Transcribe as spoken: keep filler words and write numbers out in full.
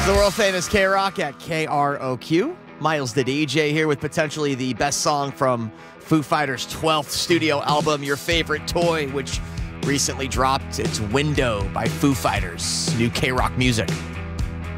the world famous K-Rock at K R O Q. Miles the D J here with potentially the best song from Foo Fighters' twelfth studio album, Your Favorite Toy, which recently dropped its Window by Foo Fighters. New K-Rock music.